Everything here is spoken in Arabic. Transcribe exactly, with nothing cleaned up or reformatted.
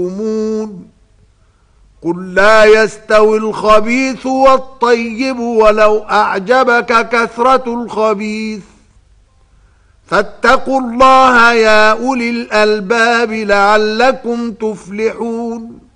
قل لا يستوي الخبيث والطيب ولو أعجبك كثرة الخبيث فاتقوا الله يا أولي الألباب لعلكم تفلحون.